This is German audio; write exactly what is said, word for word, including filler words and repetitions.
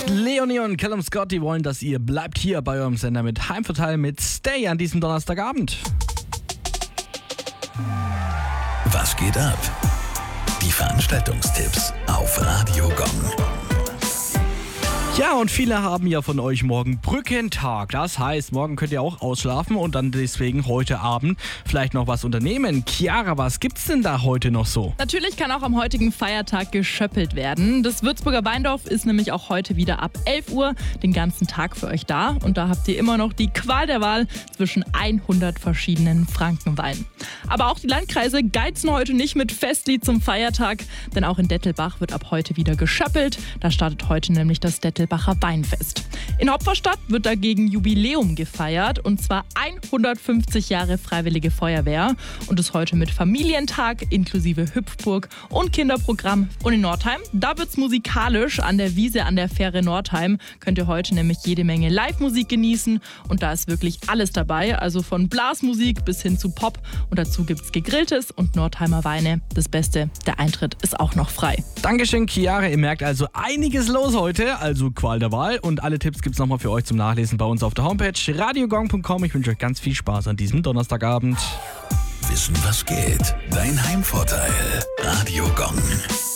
Leonie und Callum Scott, die wollen, dass ihr bleibt hier bei eurem Sender mit Heimvorteil mit Stay an diesem Donnerstagabend. Was geht ab? Die Veranstaltungstipps auf Radio Gong. Ja, und viele haben ja von euch morgen Brückentag. Das heißt, morgen könnt ihr auch ausschlafen und dann deswegen heute Abend vielleicht noch was unternehmen. Chiara, was gibt's denn da heute noch so? Natürlich kann auch am heutigen Feiertag geschöppelt werden. Das Würzburger Weindorf ist nämlich auch heute wieder ab elf Uhr den ganzen Tag für euch da. Und da habt ihr immer noch die Qual der Wahl zwischen hundert verschiedenen Frankenweinen. Aber auch die Landkreise geizen heute nicht mit Festlied zum Feiertag, denn auch in Dettelbach wird ab heute wieder geschöppelt. Da startet heute nämlich das Dettelbacher Weinfest. In Hopferstadt wird dagegen Jubiläum gefeiert, und zwar hundertfünfzig Jahre Freiwillige Feuerwehr, und ist heute mit Familientag inklusive Hüpfburg und Kinderprogramm. Und in Nordheim, da wird's musikalisch. An der Wiese an der Fähre Nordheim könnt ihr heute nämlich jede Menge Live-Musik genießen, und da ist wirklich alles dabei, also von Blasmusik bis hin zu Pop, und dazu gibt's Gegrilltes und Nordheimer Weine. Das Beste, der Eintritt ist auch noch frei. Dankeschön, Chiara. Ihr merkt also einiges los heute, also Qual der Wahl, und alle Tipps gibt's nochmal für euch zum Nachlesen bei uns auf der Homepage radiogong punkt com. Ich wünsche euch ganz viel Spaß an diesem Donnerstagabend. Wissen, was geht? Dein Heimvorteil. Radio Gong.